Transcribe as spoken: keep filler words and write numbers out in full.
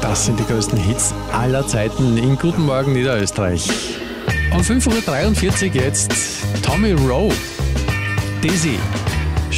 Das sind die größten Hits aller Zeiten in Guten Morgen Niederösterreich. Um fünf Uhr dreiundvierzig jetzt Tommy Rowe, Dizzy.